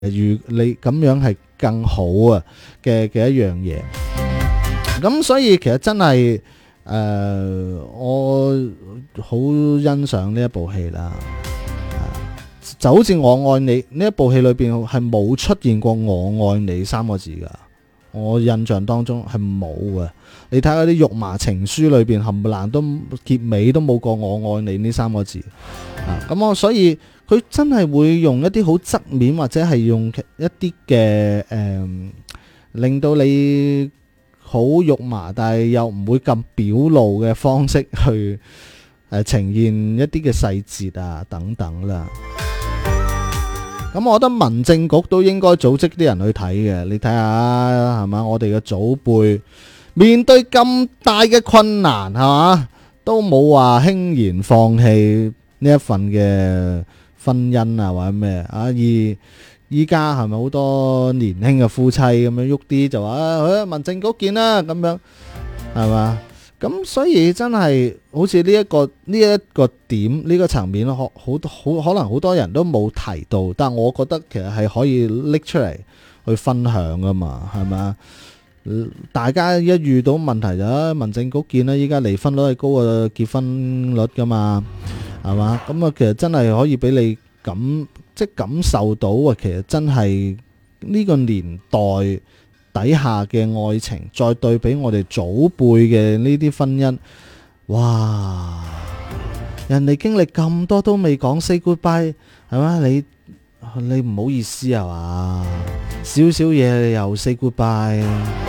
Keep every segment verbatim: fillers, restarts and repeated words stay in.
如你咁樣係更好啊嘅嘅一樣嘢。咁所以其實真係誒、呃，我好欣賞呢一部戲啦。就好似我愛你呢一部戲裏邊係冇出現過我愛你三個字噶，我印象當中係冇嘅。你睇下啲肉麻情書裏邊冚唪唥都結尾都冇過我愛你呢三個字啊。咁我所以佢真係會用一啲好側面或者係用一啲嘅誒，令到你好肉麻，但係又唔會咁表露嘅方式去誒、呃、呈現一啲嘅細節啊等等啦。咁我覺得民政局都應該組織啲人去睇嘅。你睇下係嘛，我哋嘅祖輩面對咁大嘅困難係嘛，都冇話輕言放棄呢一份嘅婚姻啊或者咩啊。而依家係咪好多年輕嘅夫妻咁樣喐啲就話啊，去民政局見啦咁樣係嘛？咁所以真係好似呢一個呢一個點呢、呢個層面，好好好可能好多人都冇提到，但我覺得其實係可以拎出嚟去分享噶嘛，係咪？大家一遇到問題就啊，民政局見啦，依家離婚率係高過結婚率噶嘛，係嘛？咁啊，其實真係可以俾你感即係感受到啊，其實真係呢個年代底下嘅愛情，再對比我哋祖輩嘅呢啲婚姻，哇！人哋經歷咁多都未講 say goodbye， 係嘛？你你唔好意思係嘛？少少嘢你又 say goodbye，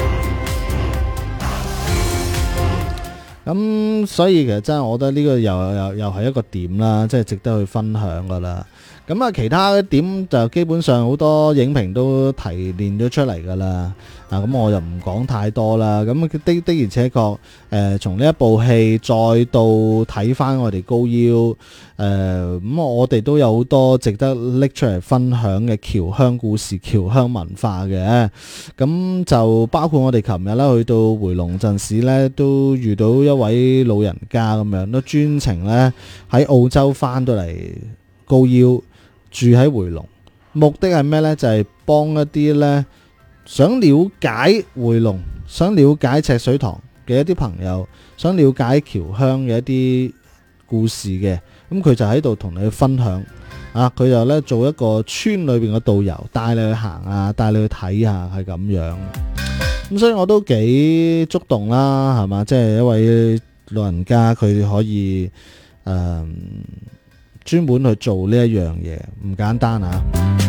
咁所以其實真係我覺得呢個又又又係一個點啦，即係值得去分享噶啦。咁啊，其他嘅點就基本上好多影評都提煉咗出嚟噶啦。啊，咁我就唔講太多啦。咁的的而且確，誒，從呢一部戲再到睇翻我哋高腰，誒、呃，咁我哋都有好多值得拎出嚟分享嘅僑鄉故事、僑鄉文化嘅。咁就包括我哋琴日啦，去到回龍陣時咧，都遇到一位老人家咁樣，都專程咧喺澳洲翻到嚟高腰。住喺回龍，目的係咩呢？就係、是、幫一啲呢想了解回龍、想了解赤水塘嘅一啲朋友，想了解僑鄉嘅一啲故事嘅，咁佢就喺度同你去分享。啊，佢就呢做一個村裏邊嘅導遊，帶你去行啊，帶你去睇下，係咁樣。咁所以我都幾觸動啦，係嘛？即係一位老人家，佢可以誒。呃專門去做呢一樣嘢，唔簡單啊！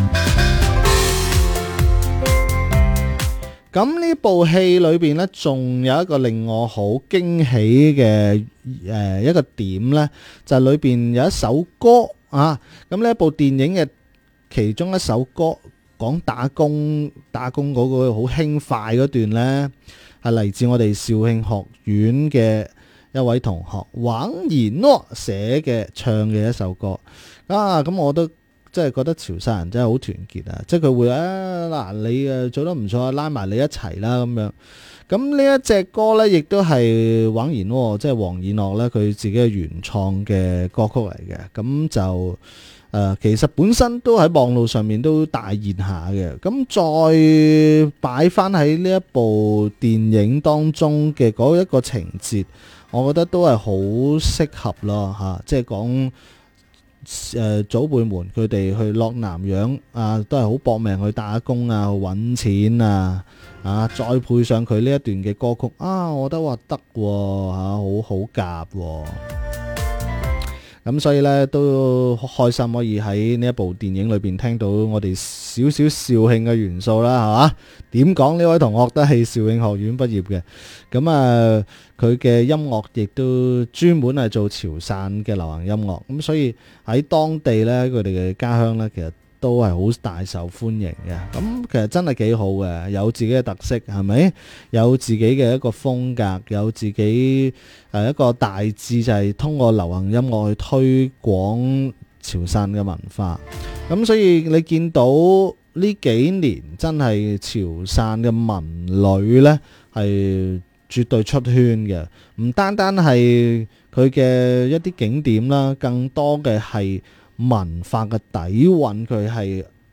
咁呢部戲裏邊呢，仲有一個令我好驚喜嘅誒一個點呢，就係裏邊有一首歌啊！咁呢一部電影嘅其中一首歌，講打工打工嗰個好輕快嗰段呢，係嚟自我哋肇慶學院嘅一位同學王怡諾寫嘅唱嘅一首歌啊，咁我都真係覺得潮汕人真係好團結啊！即係佢會啊嗱，你誒做得唔錯，拉埋你一齊啦咁樣。咁呢一隻歌呢，亦都係王怡諾，即係王怡諾呢，佢自己嘅原創嘅歌曲嚟嘅。咁就誒、呃，其實本身都喺網絡上面都大熱下嘅。咁再擺翻喺呢一部電影當中嘅嗰一個情節，我覺得都係好適合咯嚇，即係講誒祖輩們佢哋去落南洋啊，都係好搏命去打工啊，去揾錢啊，啊再配上佢呢一段嘅歌曲啊，我覺得話得喎嚇，好好夾喎。咁所以呢，都開心可以喺呢一部電影裏邊聽到我哋少少肇慶嘅元素啦，係嘛？點講呢位同學都係肇慶學院畢業嘅，咁啊佢嘅音樂亦都專門係做潮汕嘅流行音樂，咁所以喺當地呢，佢哋嘅家鄉呢，其實都係好大受歡迎嘅。咁其實真係幾好嘅，有自己嘅特色，係咪？有自己嘅一個風格，有自己誒一個大致就係通過流行音樂去推廣潮汕嘅文化。咁所以你見到呢幾年真係潮汕嘅文旅呢，係絕對出圈嘅，唔單單係佢嘅一啲景點啦，更多嘅係文化嘅底蘊，佢係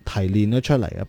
提煉咗出嚟嘅。